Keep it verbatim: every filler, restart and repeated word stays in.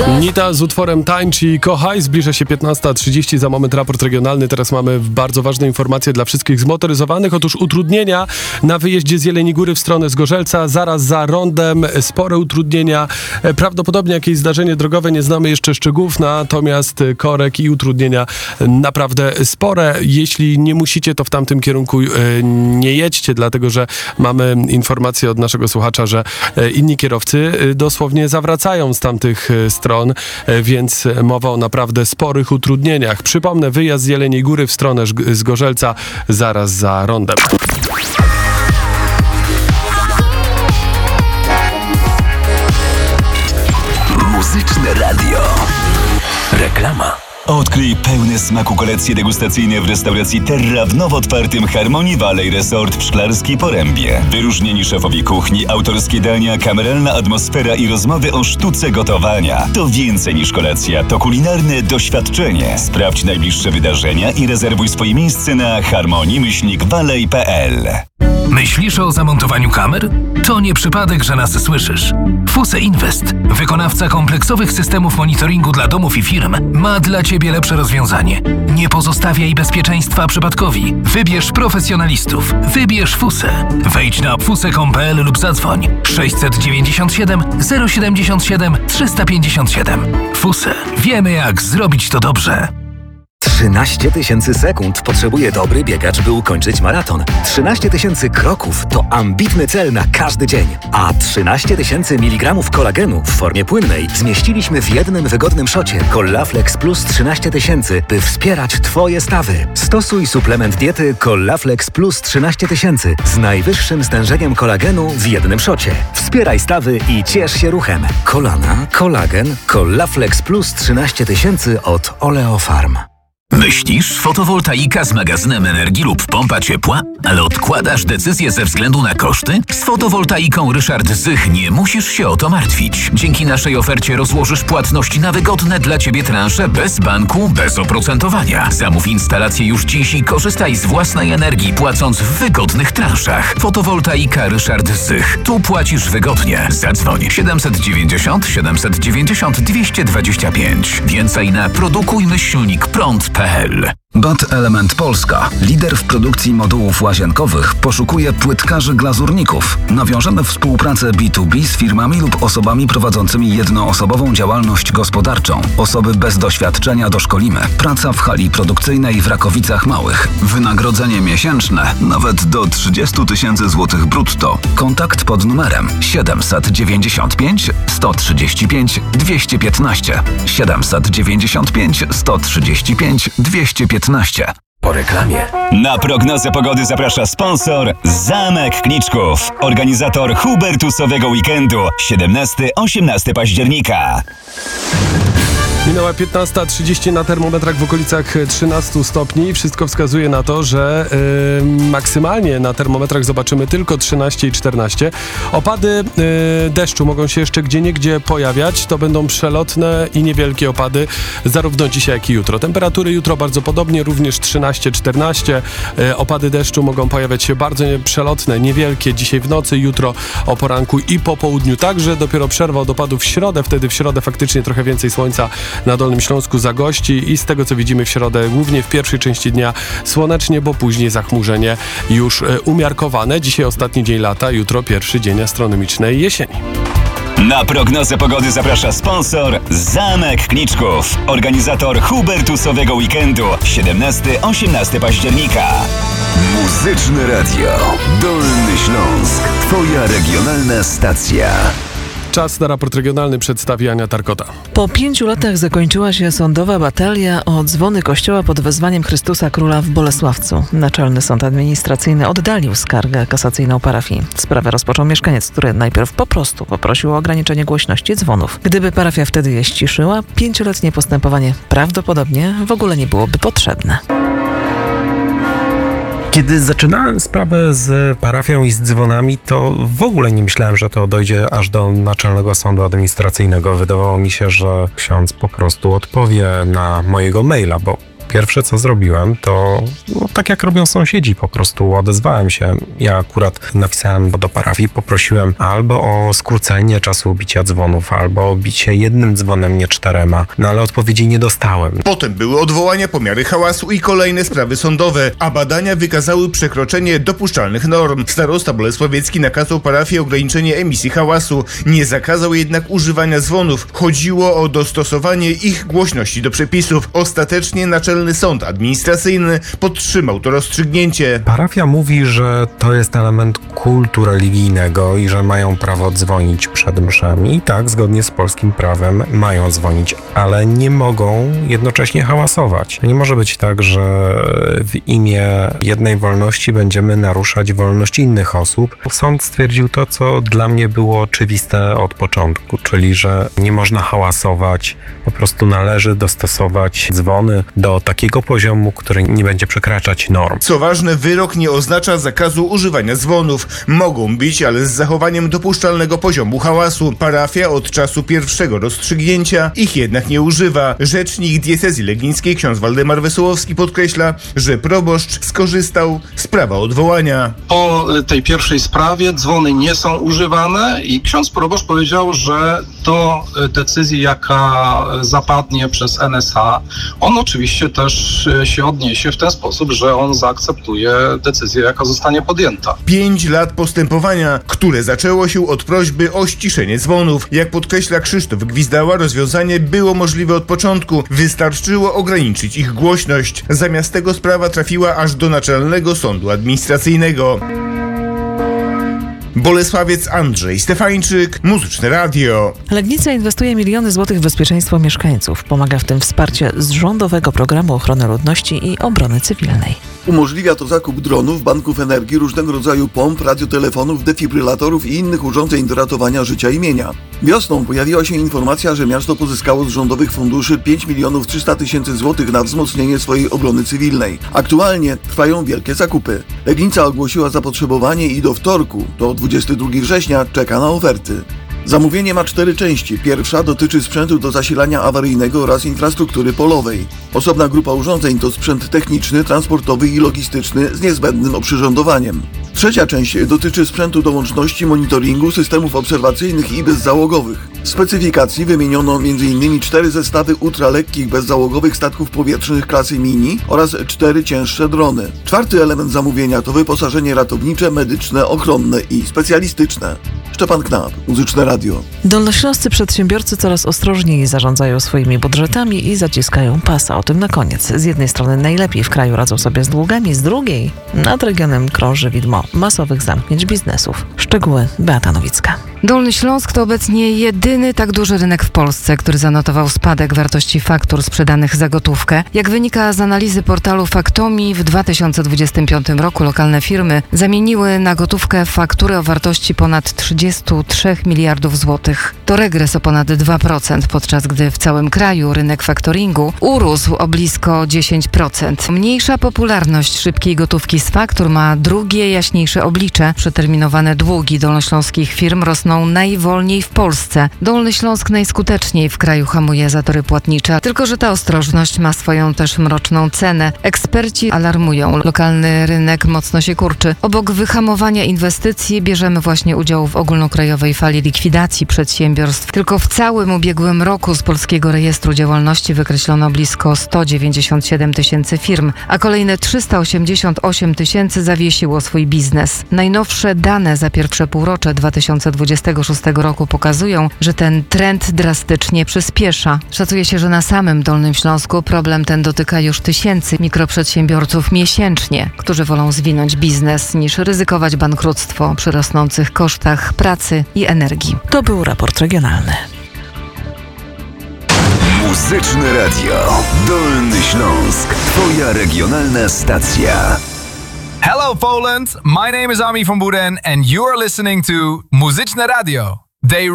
Nita z utworem Tańcz i Kochaj. Zbliża się piętnasta trzydzieści, za moment raport regionalny. Teraz mamy bardzo ważne informacje dla wszystkich zmotoryzowanych. Otóż utrudnienia na wyjeździe z Jeleniej Góry w stronę Zgorzelca, zaraz za rondem spore utrudnienia. Prawdopodobnie jakieś zdarzenie drogowe, nie znamy jeszcze szczegółów, natomiast korek i utrudnienia naprawdę spore. Jeśli nie musicie, to w tamtym kierunku nie jedźcie, dlatego że mamy informację od naszego słuchacza, że inni kierowcy dosłownie zawracają z tamtych stron, więc mowa o naprawdę sporych utrudnieniach. Przypomnę, wyjazd z Jeleniej Góry w stronę Zgorzelca zaraz za rondem. Muzyczne radio. Reklama. Odkryj pełne smaku kolekcje degustacyjne w restauracji Terra w nowo otwartym Harmony Valley Resort w Szklarskiej Porębie. Wyróżnieni szefowie kuchni, autorskie dania, kameralna atmosfera i rozmowy o sztuce gotowania. To więcej niż kolacja, to kulinarne doświadczenie. Sprawdź najbliższe wydarzenia i rezerwuj swoje miejsce na harmony valley kropka p l. Myślisz o zamontowaniu kamer? To nie przypadek, że nas słyszysz. Fuse Invest, wykonawca kompleksowych systemów monitoringu dla domów i firm, ma dla Ciebie lepsze rozwiązanie. Nie pozostawiaj bezpieczeństwa przypadkowi. Wybierz profesjonalistów. Wybierz Fuse. Wejdź na fuse kropka com kropka p l lub zadzwoń sześćset dziewięćdziesiąt siedem zero siedemdziesiąt siedem trzysta pięćdziesiąt siedem. Fuse. Wiemy, jak zrobić to dobrze. trzynaście tysięcy sekund potrzebuje dobry biegacz, by ukończyć maraton. trzynaście tysięcy kroków to ambitny cel na każdy dzień. A trzynaście tysięcy miligramów kolagenu w formie płynnej zmieściliśmy w jednym wygodnym szocie Collaflex Plus trzynaście tysięcy, by wspierać Twoje stawy. Stosuj suplement diety Collaflex Plus trzynaście tysięcy z najwyższym stężeniem kolagenu w jednym szocie. Wspieraj stawy i ciesz się ruchem. Kolana, kolagen, Collaflex Plus trzynaście tysięcy od Oleofarm. Myślisz, fotowoltaika z magazynem energii lub pompa ciepła, ale odkładasz decyzję ze względu na koszty? Z fotowoltaiką Ryszard Zych nie musisz się o to martwić. Dzięki naszej ofercie rozłożysz płatności na wygodne dla Ciebie transze bez banku, bez oprocentowania. Zamów instalację już dziś i korzystaj z własnej energii, płacąc w wygodnych transzach. Fotowoltaika Ryszard Zych. Tu płacisz wygodnie. Zadzwoń siedemset dziewięćdziesiąt siedemset dziewięćdziesiąt dwieście dwadzieścia pięć. Więcej na produkuj myślnik prąd kropka p l. Bat Element Polska, lider w produkcji modułów łazienkowych, poszukuje płytkarzy glazurników. Nawiążemy współpracę B dwa B z firmami lub osobami prowadzącymi jednoosobową działalność gospodarczą. Osoby bez doświadczenia doszkolimy. Praca w hali produkcyjnej w Rakowicach Małych. Wynagrodzenie miesięczne nawet do trzydzieści tysięcy złotych brutto. Kontakt pod numerem siedemset dziewięćdziesiąt pięć sto trzydzieści pięć dwieście piętnaście. siedemset dziewięćdziesiąt pięć sto trzydzieści pięć dwieście piętnaście. Po reklamie. Na prognozę pogody zaprasza sponsor Zamek Kniczków, organizator Hubertusowego Weekendu siedemnastego do osiemnastego października. Minęła piętnasta trzydzieści, na termometrach w okolicach trzynaście stopni. Wszystko wskazuje na to, że yy, maksymalnie na termometrach zobaczymy tylko trzynaście i czternaście. Opady yy, deszczu mogą się jeszcze gdzieniegdzie pojawiać. To będą przelotne i niewielkie opady zarówno dzisiaj, jak i jutro. Temperatury jutro bardzo podobnie, również trzynaście czternaście. Yy, opady deszczu mogą pojawiać się bardzo przelotne, niewielkie dzisiaj w nocy, jutro o poranku i po południu. Także dopiero przerwa od opadów w środę. Wtedy w środę faktycznie trochę więcej słońca na Dolnym Śląsku zagości i z tego, co widzimy w środę, głównie w pierwszej części dnia słonecznie, bo później zachmurzenie już e, umiarkowane. Dzisiaj ostatni dzień lata, jutro pierwszy dzień astronomicznej jesieni. Na prognozę pogody zaprasza sponsor Zamek Kniczków, organizator Hubertusowego Weekendu siedemnastego do osiemnastego października. Muzyczne radio Dolny Śląsk, Twoja regionalna stacja. Czas na raport regionalny przedstawi Ania Tarkota. Po pięciu latach zakończyła się sądowa batalia o dzwony kościoła pod wezwaniem Chrystusa Króla w Bolesławcu. Naczelny Sąd Administracyjny oddalił skargę kasacyjną parafii. Sprawę rozpoczął mieszkaniec, który najpierw po prostu poprosił o ograniczenie głośności dzwonów. Gdyby parafia wtedy je ściszyła, pięcioletnie postępowanie prawdopodobnie w ogóle nie byłoby potrzebne. Kiedy zaczynałem sprawę z parafią i z dzwonami, to w ogóle nie myślałem, że to dojdzie aż do Naczelnego Sądu Administracyjnego. Wydawało mi się, że ksiądz po prostu odpowie na mojego maila, bo Pierwsze co zrobiłem to, no, tak jak robią sąsiedzi, po prostu odezwałem się. Ja akurat napisałem do parafii, poprosiłem albo o skrócenie czasu bicia dzwonów, albo o bicie jednym dzwonem, nie czterema, no ale odpowiedzi nie dostałem. Potem były odwołania, pomiary hałasu i kolejne sprawy sądowe, a badania wykazały przekroczenie dopuszczalnych norm. Starosta bolesławiecki nakazał parafii ograniczenie emisji hałasu, nie zakazał jednak używania dzwonów. Chodziło o dostosowanie ich głośności do przepisów. Ostatecznie Naczelny Sąd Administracyjny podtrzymał to rozstrzygnięcie. Parafia mówi, że to jest element kultu religijnego i że mają prawo dzwonić przed mszami. I tak, zgodnie z polskim prawem mają dzwonić, ale nie mogą jednocześnie hałasować. Nie może być tak, że w imię jednej wolności będziemy naruszać wolność innych osób. Sąd stwierdził to, co dla mnie było oczywiste od początku, czyli że nie można hałasować, po prostu należy dostosować dzwony do takiego poziomu, który nie będzie przekraczać norm. Co ważne, wyrok nie oznacza zakazu używania dzwonów. Mogą być, ale z zachowaniem dopuszczalnego poziomu hałasu. Parafia od czasu pierwszego rozstrzygnięcia ich jednak nie używa. Rzecznik diecezji legnickiej ksiądz Waldemar Wesołowski podkreśla, że proboszcz skorzystał z prawa odwołania. Po tej pierwszej sprawie dzwony nie są używane i ksiądz proboszcz powiedział, że do decyzji, jaka zapadnie przez N S A, on oczywiście też się odniesie w ten sposób, że on zaakceptuje decyzję, jaka zostanie podjęta. Pięć lat postępowania, które zaczęło się od prośby o ściszenie dzwonów. Jak podkreśla Krzysztof Gwizdała, rozwiązanie było możliwe od początku. Wystarczyło ograniczyć ich głośność. Zamiast tego sprawa trafiła aż do Naczelnego Sądu Administracyjnego. Bolesławiec Andrzej Stefańczyk, Muzyczne Radio. Legnica inwestuje miliony złotych w bezpieczeństwo mieszkańców. Pomaga w tym wsparcie z Rządowego Programu Ochrony Ludności i Obrony Cywilnej. Umożliwia to zakup dronów, banków energii, różnego rodzaju pomp, radiotelefonów, defibrylatorów i innych urządzeń do ratowania życia i mienia. Wiosną pojawiła się informacja, że miasto pozyskało z rządowych funduszy pięć milionów trzysta tysięcy złotych na wzmocnienie swojej obrony cywilnej. Aktualnie trwają wielkie zakupy. Legnica ogłosiła zapotrzebowanie i do wtorku, do dwudziestego drugiego września, czeka na oferty. Zamówienie ma cztery części. Pierwsza dotyczy sprzętu do zasilania awaryjnego oraz infrastruktury polowej. Osobna grupa urządzeń to sprzęt techniczny, transportowy i logistyczny z niezbędnym oprzyrządowaniem. Trzecia część dotyczy sprzętu do łączności, monitoringu, systemów obserwacyjnych i bezzałogowych. W specyfikacji wymieniono między innymi cztery zestawy ultralekkich bezzałogowych statków powietrznych klasy mini oraz cztery cięższe drony. Czwarty element zamówienia to wyposażenie ratownicze, medyczne, ochronne i specjalistyczne. Szczepan Knap, Muzyczne Radio. Dolnośląscy przedsiębiorcy coraz ostrożniej zarządzają swoimi budżetami i zaciskają pasa. O tym na koniec. Z jednej strony najlepiej w kraju radzą sobie z długami, z drugiej nad regionem krąży widmo masowych zamknięć biznesów. Szczegóły Beata Nowicka. Dolny Śląsk to obecnie jedyny tak duży rynek w Polsce, który zanotował spadek wartości faktur sprzedanych za gotówkę. Jak wynika z analizy portalu Faktomi, w dwa tysiące dwudziestym piątym roku lokalne firmy zamieniły na gotówkę faktury o wartości ponad trzydzieści trzy miliardów złotych. To regres o ponad dwa procent, podczas gdy w całym kraju rynek faktoringu urósł o blisko dziesięć procent. Mniejsza popularność szybkiej gotówki z faktur ma drugie, jaśniejsze oblicze. Przeterminowane długi dolnośląskich firm rosną najwolniej w Polsce. Dolny Śląsk najskuteczniej w kraju hamuje zatory płatnicze, tylko że ta ostrożność ma swoją też mroczną cenę. Eksperci alarmują, lokalny rynek mocno się kurczy. Obok wyhamowania inwestycji bierzemy właśnie udział w ogólnokrajowej fali likwidacji przedsiębiorstw. Tylko w całym ubiegłym roku z Polskiego Rejestru Działalności wykreślono blisko sto dziewięćdziesiąt siedem tysięcy firm, a kolejne trzysta osiemdziesiąt osiem tysięcy zawiesiło swój biznes. Najnowsze dane za pierwsze półrocze dwa tysiące dwudziestego szóstego roku pokazują, że ten trend drastycznie przyspiesza. Szacuje się, że na samym Dolnym Śląsku problem ten dotyka już tysięcy mikroprzedsiębiorców miesięcznie, którzy wolą zwinąć biznes niż ryzykować bankructwo przy rosnących kosztach pracy i energii. To był raport regionalny. Muzyczne Radio. Dolny Śląsk. Twoja regionalna stacja. Hello Poland, my name is Ami van Buren and you are listening to Muzyczne Radio. They